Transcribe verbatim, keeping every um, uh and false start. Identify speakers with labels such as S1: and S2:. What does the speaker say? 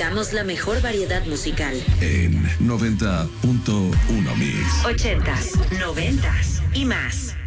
S1: Buscamos la mejor variedad musical.
S2: En noventa punto uno Mix.
S1: Ochentas, noventas y más.